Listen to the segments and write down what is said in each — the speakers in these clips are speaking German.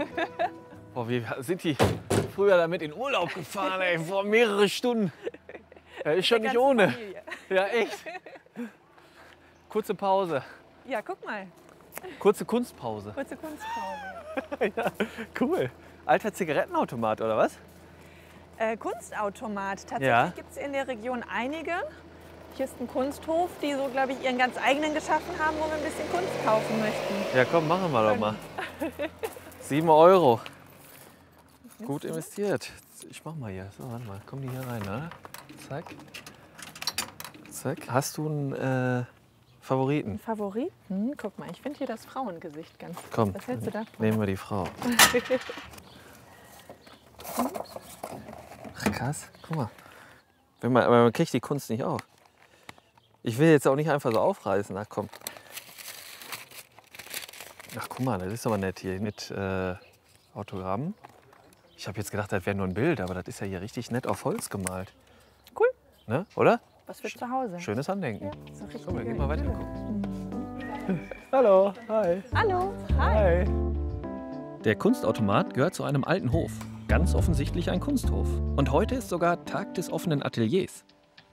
Boah, wie sind die früher damit in Urlaub gefahren, ey, vor mehrere Stunden. Ja, ist schon nicht ohne. Familie. Ja, echt. Kurze Pause. Ja, guck mal. Kurze Kunstpause. Kurze Kunstpause. Ja, cool. Alter Zigarettenautomat, oder was? Kunstautomat. Tatsächlich Ja. gibt es in der Region einige. Hier ist ein Kunsthof, die so, glaube ich, ihren ganz eigenen geschaffen haben, wo wir ein bisschen Kunst kaufen möchten. Ja, komm, machen wir doch mal. 7 Euro. Gut investiert. Ich mach mal hier. So, warte mal. Kommen die hier rein, ne? Zack. Zack. Hast du einen Favoriten? Favoriten? Guck mal, ich finde hier das Frauengesicht ganz gut. Komm, Was hältst du davon? nehmen wir die Frau. Ach, krass. Guck mal. Aber man kriegt die Kunst nicht auf. Ich will jetzt auch nicht einfach so aufreißen. Ach komm. Ach guck mal, das ist aber nett hier mit Autogrammen. Ich habe jetzt gedacht, das wäre nur ein Bild, aber das ist ja hier richtig nett auf Holz gemalt. Cool. Ne? Oder? Was für zu Hause. Schönes Andenken. Ja, so richtig Komm, wir gehen mal weiter gucken. Mhm. Hallo, hi. Hallo. Hi. Hi. Der Kunstautomat gehört zu einem alten Hof. Ganz offensichtlich ein Kunsthof. Und heute ist sogar Tag des offenen Ateliers.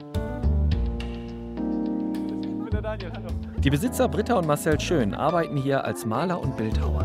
Die Besitzer Britta und Marcel Schön arbeiten hier als Maler und Bildhauer.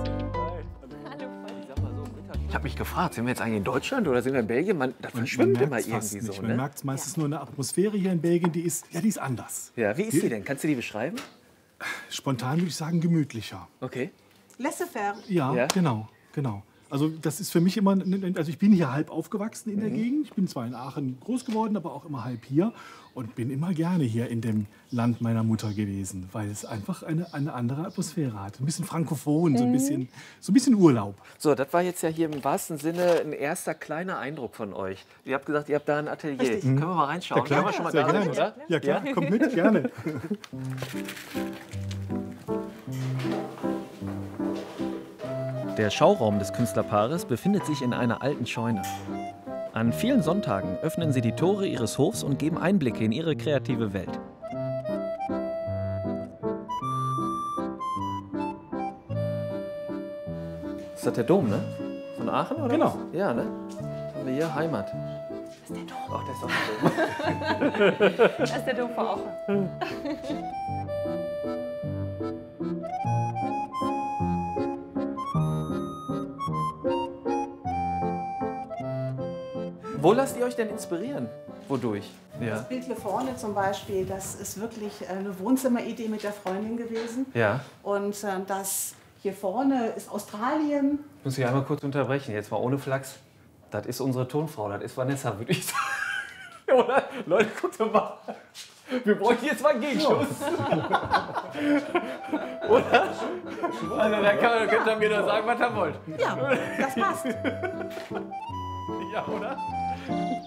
Ich habe mich gefragt, sind wir jetzt eigentlich in Deutschland oder sind wir in Belgien? Das verschwimmt immer irgendwie so. Man merkt es meistens nur in der Atmosphäre hier in Belgien, die ist anders. Ja, wie ist die denn? Kannst du die beschreiben? Spontan würde ich sagen gemütlicher. Okay. Laissez-faire. Ja, Ja? genau. Also das ist für mich immer, also ich bin hier halb aufgewachsen in der Gegend. Ich bin zwar in Aachen groß geworden, aber auch immer halb hier. Und bin immer gerne hier in dem Land meiner Mutter gewesen, weil es einfach eine andere Atmosphäre hat. Ein bisschen frankophon, so ein bisschen Urlaub. So, das war jetzt ja hier im wahrsten Sinne ein erster kleiner Eindruck von euch. Ihr habt gesagt, ihr habt da ein Atelier. Richtig. Können wir mal reinschauen? Ja, klar. Können wir schon mal Sehr da sein, gerne. oder? Ja klar, kommt mit, gerne. Der Schauraum des Künstlerpaares befindet sich in einer alten Scheune. An vielen Sonntagen öffnen sie die Tore ihres Hofs und geben Einblicke in ihre kreative Welt. Ist das der Dom, ne? Von Aachen, oder? Genau. Ja, ne? Haben wir hier Heimat. Das ist der Dom. Ach, das ist doch der Dom. Das ist der Dom vor Auche. Wo lasst ihr euch denn inspirieren? Wodurch? Ja. Das Bild hier vorne zum Beispiel, das ist wirklich eine Wohnzimmeridee mit der Freundin gewesen. Ja. Und das hier vorne ist Australien. Muss ich einmal kurz unterbrechen, jetzt mal ohne Flachs. Das ist unsere Tonfrau, das ist Vanessa, würde ich sagen. Oder? Leute, guckt doch mal. Wir bräuchten jetzt mal einen Gegenschuss. Oder? Also da könnt ihr mir doch sagen, was ihr wollt. Ja, das passt. Ja, oder?